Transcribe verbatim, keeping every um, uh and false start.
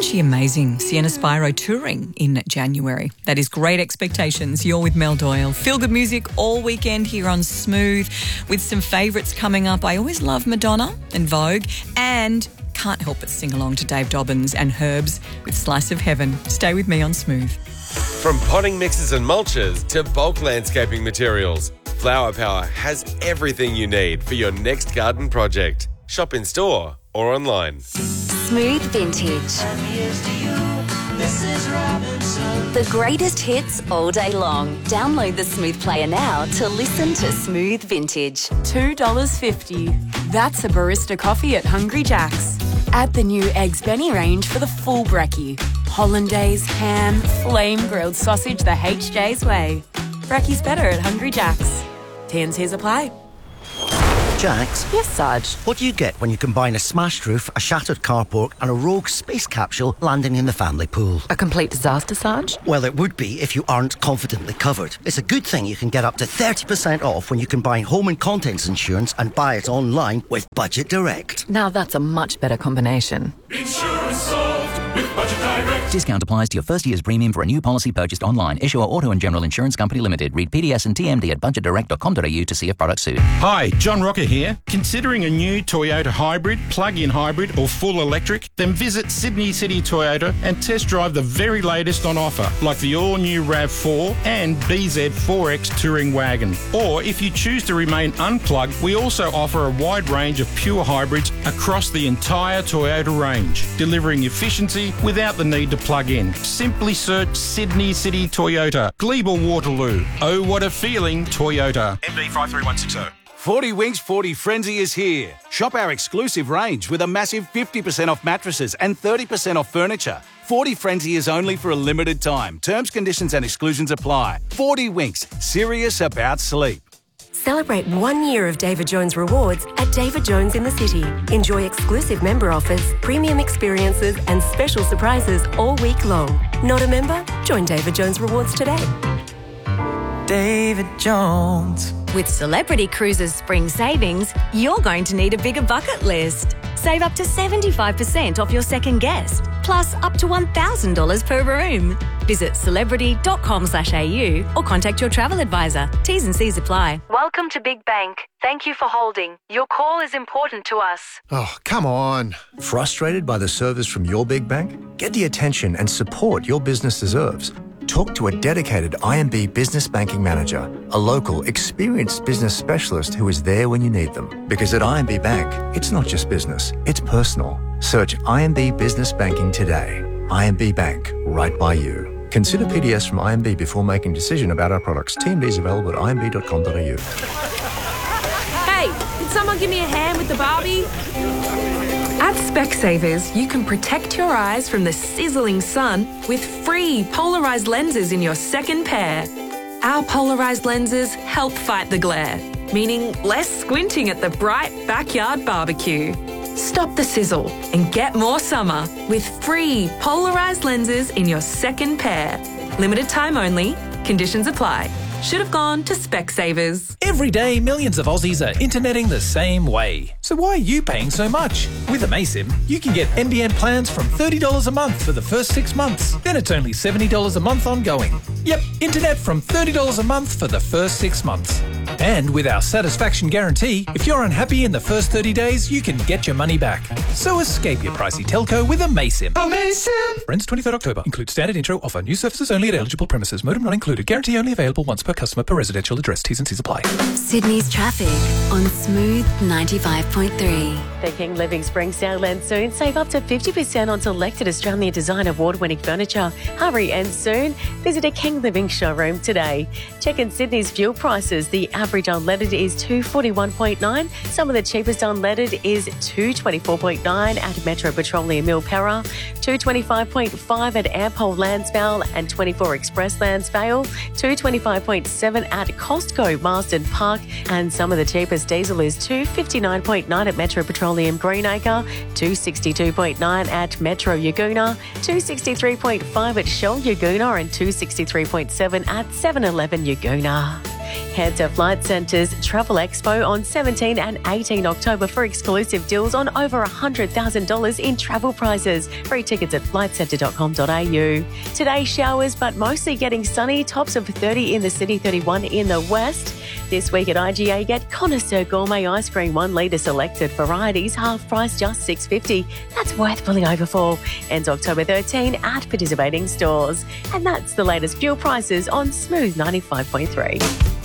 actually amazing. Sienna Spyro touring in January. That is Great Expectations. You're with Mel Doyle. Feel good music all weekend here on Smooth with some favourites coming up. I always love Madonna and Vogue, and can't help but sing along to Dave Dobbins and Herbs with Slice of Heaven. Stay with me on Smooth. From potting mixes and mulches to bulk landscaping materials, Flower Power has everything you need for your next garden project. Shop in store or online. Smooth Vintage. The greatest hits all day long. Download the Smooth Player now to listen to Smooth Vintage. two dollars fifty. That's a barista coffee at Hungry Jack's. Add the new Eggs Benny range for the full brekkie. Hollandaise, ham, flame grilled sausage the H J's way. Brekkie's better at Hungry Jack's. T and C's apply. Jax? Yes, Sarge. What do you get when you combine a smashed roof, a shattered carport and a rogue space capsule landing in the family pool? A complete disaster, Sarge? Well, it would be if you aren't confidently covered. It's a good thing you can get up to thirty percent off when you combine home and contents insurance and buy it online with Budget Direct. Now that's a much better combination. Insurance solved with Budget Direct. Discount applies to your first year's premium for a new policy purchased online. Issuer Auto and General Insurance Company Limited. Read P D S and T M D at budget direct dot com dot a u to see if products suit. Hi, John Rocker here. Considering a new Toyota hybrid, plug-in hybrid or full electric? Then visit Sydney City Toyota and test drive the very latest on offer, like the all-new RAV four and B Z four X Touring Wagon. Or if you choose to remain unplugged, we also offer a wide range of pure hybrids across the entire Toyota range, delivering efficiency without the need to plug in. Simply search Sydney City Toyota, Glebe Waterloo. Oh, what a feeling, Toyota. M D five three one six zero. forty Winks forty Frenzy is here. Shop our exclusive range with a massive fifty percent off mattresses and thirty percent off furniture. forty Frenzy is only for a limited time. Terms, conditions and exclusions apply. forty Winks, serious about sleep. Celebrate one year of David Jones Rewards at David Jones in the City. Enjoy exclusive member offers, premium experiences and special surprises all week long. Not a member? Join David Jones Rewards today. David Jones. With Celebrity Cruises Spring Savings, you're going to need a bigger bucket list. Save up to seventy-five percent off your second guest, plus up to one thousand dollars per room. Visit celebrity.com slash AU or contact your travel advisor. T's and C's apply. Welcome to Big Bank. Thank you for holding. Your call is important to us. Oh, come on. Frustrated by the service from your big bank? Get the attention and support your business deserves. Talk to a dedicated I M B business banking manager, a local, experienced business specialist who is there when you need them. Because at I M B Bank, it's not just business, it's personal. Search I M B Business Banking today. I M B Bank, right by you. Consider P D S from I M B before making decision about our products. T M D is available at I M B dot com dot A U. Hey, can someone give me a hand with the Barbie? At Specsavers, you can protect your eyes from the sizzling sun with free polarised lenses in your second pair. Our polarised lenses help fight the glare, meaning less squinting at the bright backyard barbecue. Stop the sizzle and get more summer with free polarised lenses in your second pair. Limited time only. Conditions apply. Should have gone to Specsavers. Every day, millions of Aussies are interneting the same way. So why are you paying so much? With Amaysim, you can get N B N plans from thirty dollars a month for the first six months. Then it's only seventy dollars a month ongoing. Yep, internet from thirty dollars a month for the first six months. And with our satisfaction guarantee, if you're unhappy in the first thirty days, you can get your money back. So escape your pricey telco with Amaysim. Amaysim! Ends twenty-third October. Includes standard intro offer. New services only at eligible premises. Modem not included. Guarantee only available once per customer per residential address. T's and C's apply. Sydney's traffic on Smooth ninety-five point three. The King Living Spring Sale ends soon. Save up to fifty percent on selected Australian design award-winning furniture. Hurry, ends soon. Visit a King Living showroom today. Check in Sydney's fuel prices. The average unleaded is two forty-one point nine. Some of the cheapest unleaded is two twenty-four point nine at Metro Petroleum Mill Para, two twenty-five point five at Airpole Landsvale and twenty-four Express Landsvale, two twenty-five point seven at Costco Marsden Park, and some of the cheapest diesel is two fifty-nine point nine at Metro Petroleum Greenacre, two sixty-two point nine at Metro Yagoona, two sixty-three point five at Shell Yagoona and two sixty-three point seven at seven eleven Yagoona. Head to Flight Centre's Travel Expo on seventeenth and eighteenth October for exclusive deals on over one hundred thousand dollars in travel prices. Free tickets at flight centre dot com dot a u. Today, showers, but mostly getting sunny. Tops of thirty in the city, thirty-one in the west. This week at I G A, get Connoisseur Gourmet Ice Cream, one litre selected varieties, half price just six dollars fifty. That's worth pulling over for. Ends October thirteenth at participating stores. And that's the latest fuel prices on Smooth ninety-five point three.